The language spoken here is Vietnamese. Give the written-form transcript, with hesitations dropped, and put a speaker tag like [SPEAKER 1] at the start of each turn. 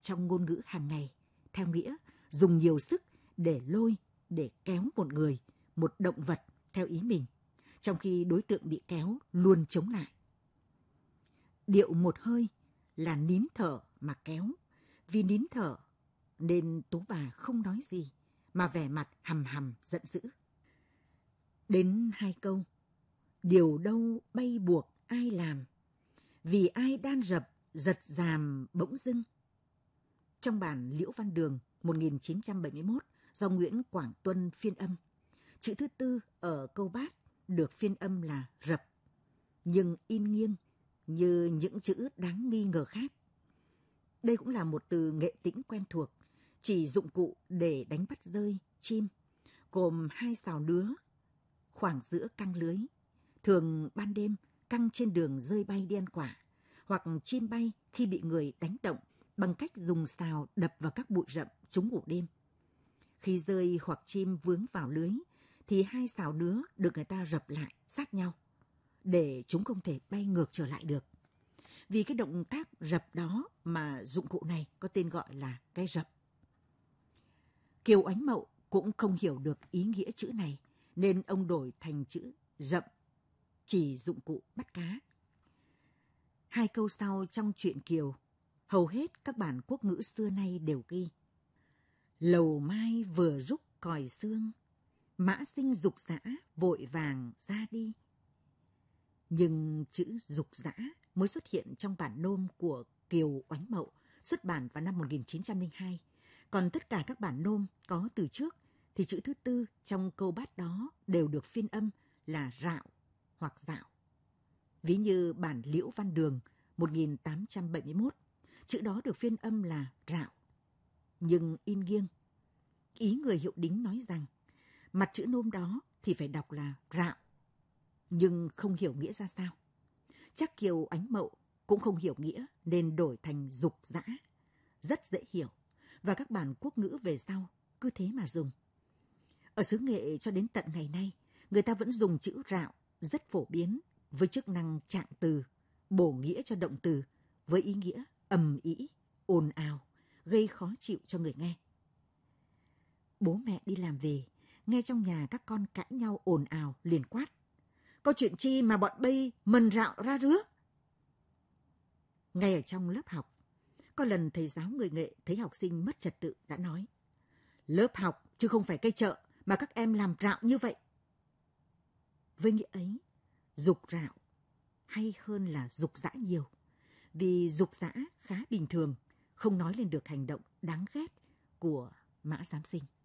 [SPEAKER 1] trong ngôn ngữ hàng ngày, theo nghĩa dùng nhiều sức để lôi, để kéo một người, một động vật theo ý mình, trong khi đối tượng bị kéo luôn chống lại. Điệu một hơi là nín thở mà kéo, vì nín thở nên Tú bà không nói gì, mà vẻ mặt hằm hằm giận dữ. Đến 2 câu, điều đâu bay buộc ai làm, vì ai đan rập giật giàm bỗng dưng. Trong bản Liễu Văn Đường 1971 do Nguyễn Quảng Tuân phiên âm, chữ thứ tư ở câu bát được phiên âm là rập, nhưng in nghiêng như những chữ đáng nghi ngờ khác. Đây cũng là một từ nghệ tĩnh quen thuộc, chỉ dụng cụ để đánh bắt rơi, chim, gồm 2 sào nứa khoảng giữa căng lưới, thường ban đêm căng trên đường rơi bay đi ăn quả, hoặc chim bay khi bị người đánh động bằng cách dùng sào đập vào các bụi rậm chúng ngủ đêm. Khi rơi hoặc chim vướng vào lưới, thì 2 sào nứa được người ta rập lại sát nhau, để chúng không thể bay ngược trở lại được. Vì cái động tác rập đó mà dụng cụ này có tên gọi là cái rập. Kiều Ánh Mậu cũng không hiểu được ý nghĩa chữ này, nên ông đổi thành chữ rậm, chỉ dụng cụ bắt cá. 2 câu sau trong truyện Kiều, hầu hết các bản quốc ngữ xưa nay đều ghi: lầu mai vừa rúc còi xương, mã sinh dục dã vội vàng ra đi. Nhưng chữ dục dã mới xuất hiện trong bản nôm của Kiều Oánh Mậu, xuất bản vào năm 1902. Còn tất cả các bản nôm có từ trước thì chữ thứ tư trong câu bát đó đều được phiên âm là rạo hoặc dạo. Ví như bản Liễu Văn Đường 1871, chữ đó được phiên âm là rạo, nhưng in nghiêng. Ý người hiệu đính nói rằng mặt chữ nôm đó thì phải đọc là rạo, nhưng không hiểu nghĩa ra sao. Chắc Kiều Ánh Mậu cũng không hiểu nghĩa nên đổi thành dục dã, rất dễ hiểu, và các bản quốc ngữ về sau cứ thế mà dùng. Ở xứ Nghệ cho đến tận ngày nay, người ta vẫn dùng chữ rạo rất phổ biến với chức năng trạng từ, bổ nghĩa cho động từ với ý nghĩa ầm ĩ, ồn ào, gây khó chịu cho người nghe. Bố mẹ đi làm về, nghe trong nhà các con cãi nhau ồn ào liền quát: có chuyện chi mà bọn bây mần rạo ra rứa? Ngay ở trong lớp học, có lần thầy giáo người Nghệ thấy học sinh mất trật tự đã nói: lớp học chứ không phải cây chợ mà các em làm rạo như vậy. Với nghĩa ấy, dục rạo hay hơn là dục dã nhiều, vì dục dã khá bình thường, không nói lên được hành động đáng ghét của Mã Giám Sinh.